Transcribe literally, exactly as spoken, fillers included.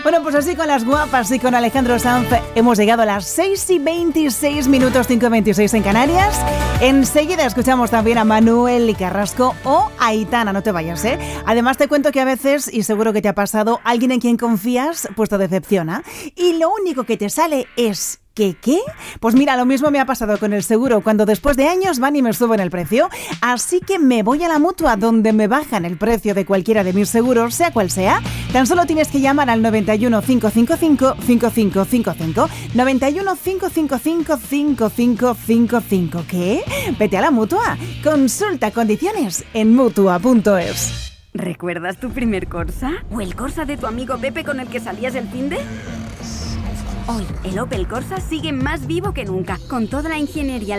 Bueno, pues así con las guapas y con Alejandro Sanz hemos llegado a las seis y veintiséis minutos, cinco y veintiséis en Canarias. Enseguida escuchamos también a Manuel y Carrasco o a Aitana, no te vayas, ¿eh? Además te cuento que a veces, y seguro que te ha pasado, alguien en quien confías pues te decepciona y lo único que te sale es... ¿Qué qué? Pues mira, lo mismo me ha pasado con el seguro cuando después de años van y me suben el precio. Así que me voy a la Mutua donde me bajan el precio de cualquiera de mis seguros, sea cual sea. Tan solo tienes que llamar al noventa y uno, cinco cinco cinco, cinco cinco cinco cinco, noventa y uno, cinco cinco cinco, cinco cinco cinco cinco. ¿Qué? Vete a la Mutua. Consulta condiciones en mutua punto es. ¿Recuerdas tu primer Corsa? ¿O el Corsa de tu amigo Pepe con el que salías el finde? Hoy, el Opel Corsa sigue más vivo que nunca, con toda la ingeniería